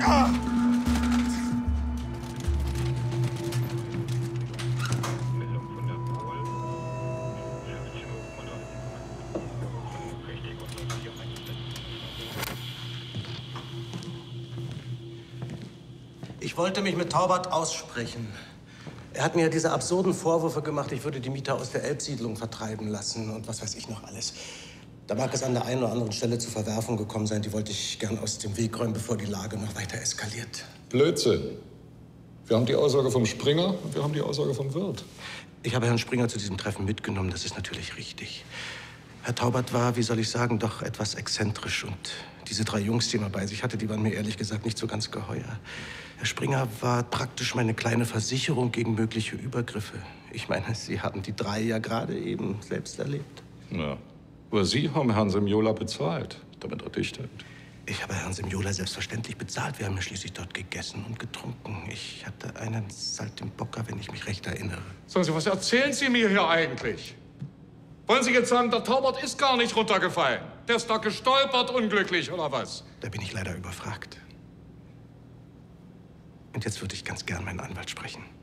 Ich wollte mich mit Taubert aussprechen. Er hat mir diese absurden Vorwürfe gemacht, ich würde die Mieter aus der Elbsiedlung vertreiben lassen und was weiß ich noch alles. Da mag es an der einen oder anderen Stelle zu Verwerfungen gekommen sein, die wollte ich gern aus dem Weg räumen, bevor die Lage noch weiter eskaliert. Blödsinn. Wir haben die Aussage vom Springer und wir haben die Aussage vom Wirt. Ich habe Herrn Springer zu diesem Treffen mitgenommen, das ist natürlich richtig. Herr Taubert war, wie soll ich sagen, doch etwas exzentrisch. Und diese 3 Jungs, die er bei sich hatte, die waren mir ehrlich gesagt nicht so ganz geheuer. Herr Springer war praktisch meine kleine Versicherung gegen mögliche Übergriffe. Ich meine, Sie haben die 3 ja gerade eben selbst erlebt. Ja, aber Sie haben Herrn Semjola bezahlt, damit er dicht hält. Ich habe Herrn Semjola selbstverständlich bezahlt. Wir haben ja schließlich dort gegessen und getrunken. Ich hatte einen Saltimbocca, wenn ich mich recht erinnere. Sagen Sie, was erzählen Sie mir hier eigentlich? Wollen Sie jetzt sagen, der Taubert ist gar nicht runtergefallen? Der ist da gestolpert, unglücklich, oder was? Da bin ich leider überfragt. Und jetzt würde ich ganz gern meinen Anwalt sprechen.